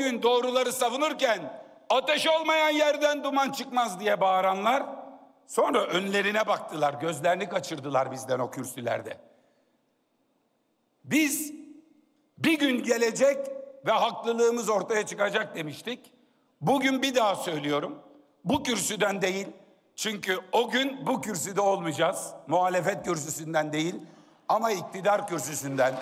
gün doğruları savunurken ateş olmayan yerden duman çıkmaz diye bağıranlar sonra önlerine baktılar, gözlerini kaçırdılar bizden o kürsülerde. Biz bir gün gelecek ve haklılığımız ortaya çıkacak demiştik. Bugün bir daha söylüyorum. Bu kürsüden değil. Çünkü o gün bu kürsüde olmayacağız. Muhalefet kürsüsünden değil ama iktidar kürsüsünden.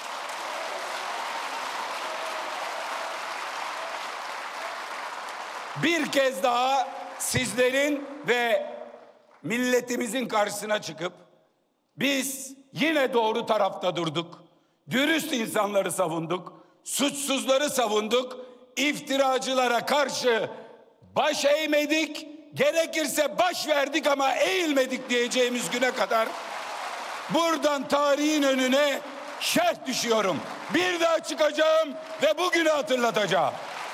Bir kez daha sizlerin ve milletimizin karşısına çıkıp biz yine doğru tarafta durduk. Dürüst insanları savunduk. Suçsuzları savunduk. İftiracılara karşı baş eğmedik. Gerekirse baş verdik ama eğilmedik diyeceğimiz güne kadar buradan tarihin önüne şerh düşüyorum. Bir daha çıkacağım ve bugünü hatırlatacağım.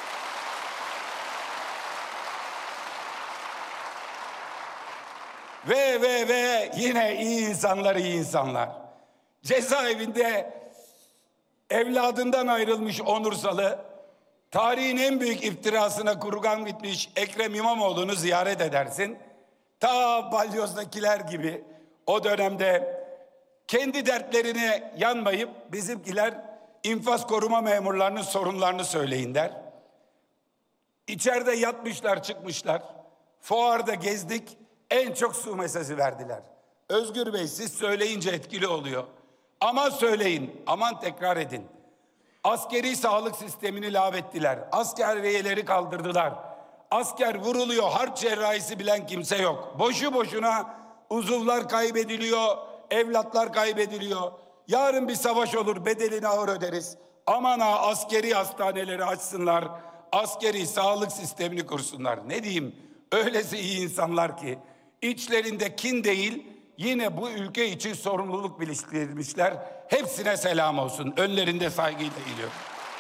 Ve yine iyi insanlar. Cezaevinde evladından ayrılmış Onursalı, tarihin en büyük iftirasına kurban gitmiş Ekrem İmamoğlu'nu ziyaret edersin. Ta balyozdakiler gibi o dönemde kendi dertlerine yanmayıp bizimkiler infaz koruma memurlarının sorunlarını söyleyin der. İçeride yatmışlar çıkmışlar. Fuarda gezdik. En çok su mesajı verdiler. Özgür Bey siz söyleyince etkili oluyor. Aman söyleyin, aman tekrar edin. Askeri sağlık sistemini lağvettiler. Askeriyeleri kaldırdılar. Asker vuruluyor, harp cerrahisi bilen kimse yok. Boşu boşuna uzuvlar kaybediliyor, evlatlar kaybediliyor. Yarın bir savaş olur, bedelini ağır öderiz. Aman ha askeri hastaneleri açsınlar, askeri sağlık sistemini kursunlar. Ne diyeyim, öylesi iyi insanlar ki içlerinde kin değil, yine bu ülke için sorumluluk bilinçlenmişler. Hepsine selam olsun. Önlerinde saygıyla eğiliyorum.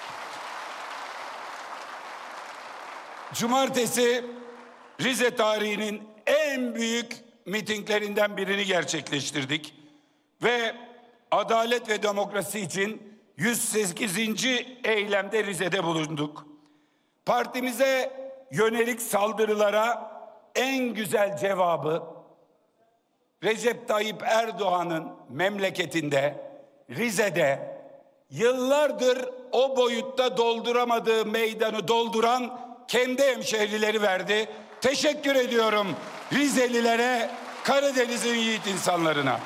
Cumartesi Rize tarihinin en büyük mitinglerinden birini gerçekleştirdik. Ve adalet ve demokrasi için 108. eylemde Rize'de bulunduk. Partimize yönelik saldırılara en güzel cevabı Recep Tayyip Erdoğan'ın memleketinde, Rize'de yıllardır o boyutta dolduramadığı meydanı dolduran kendi hemşehrileri verdi. Teşekkür ediyorum Rizelilere, Karadeniz'in yiğit insanlarına.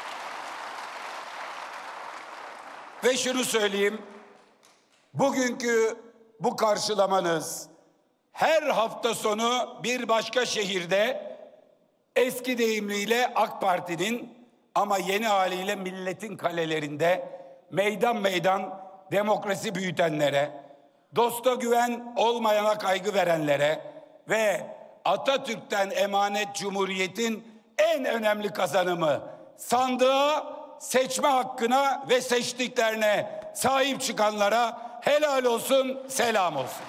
Ve şunu söyleyeyim, bugünkü bu karşılamanız her hafta sonu bir başka şehirde eski deyimiyle AK Parti'nin ama yeni haliyle milletin kalelerinde meydan meydan demokrasi büyütenlere, dosta güven olmayana kaygı verenlere ve Atatürk'ten emanet Cumhuriyet'in en önemli kazanımı sandığa, seçme hakkına ve seçtiklerine sahip çıkanlara helal olsun, selam olsun.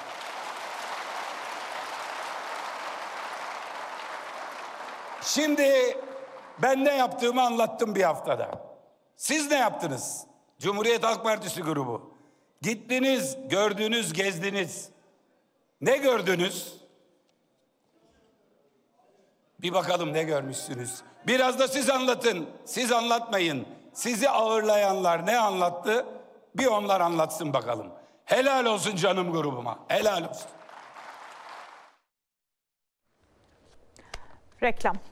Şimdi ben ne yaptığımı anlattım bir haftada. Siz ne yaptınız? Cumhuriyet Halk Partisi grubu. Gittiniz, gördünüz, gezdiniz. Ne gördünüz? Bir bakalım ne görmüşsünüz. Biraz da siz anlatın. Siz anlatmayın. Sizi ağırlayanlar ne anlattı? Bir onlar anlatsın bakalım. Helal olsun canım grubuma. Helal olsun. Reklam.